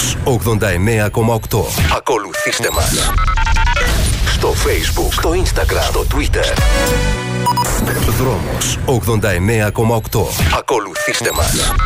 Δρόμος 89,8. Ακολουθήστε μας στο Facebook, στο Instagram, στο Twitter. Δρόμος 89,8. Ακολουθήστε μας.